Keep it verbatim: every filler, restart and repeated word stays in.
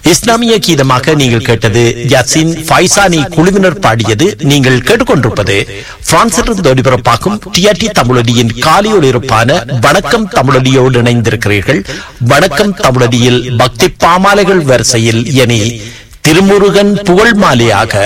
இஸ்லாமிய கீதமாக நீங்கள் கேட்டது யாசின் ஃபைசானி குழுவினர் பாடியது. நீங்கள் கேட்டுக்கொண்டிருப்பது பிரான்சிலிருந்து ஒளிபரப்பாகும் டிஆர்டி தமிழொலியின் காலையொலிபரப்பான வணக்கம் தமிழொலியோடு இணைந்திருக்கிறீர்கள். வணக்கம் தமிழொலியில் பக்தி பாமாலைகள் வரிசையில் இனி திருமுருகன் புகழ் மாலையாக